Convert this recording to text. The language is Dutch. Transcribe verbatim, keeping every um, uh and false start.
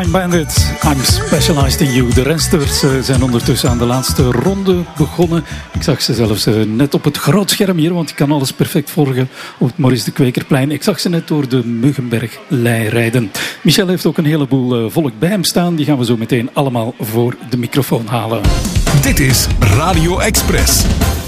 Time Bandit, I'm Specialized in You. De rensters uh, zijn ondertussen aan de laatste ronde begonnen. Ik zag ze zelfs uh, net op het grootscherm hier, want ik kan alles perfect volgen op het Maurice de Kwekerplein. Ik zag ze net door de Muggenberglei rijden. Michel heeft ook een heleboel uh, volk bij hem staan. Die gaan we zo meteen allemaal voor de microfoon halen. Dit is Radio Express.